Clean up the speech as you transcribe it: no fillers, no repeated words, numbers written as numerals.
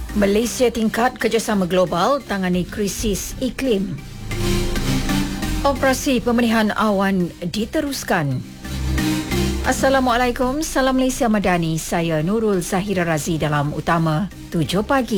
Malaysia tingkat kerjasama global tangani krisis iklim. Operasi pemenihan awan diteruskan. Assalamualaikum, Salam Malaysia Madani. Saya Nurul Zahira Razi dalam Utama 7 pagi.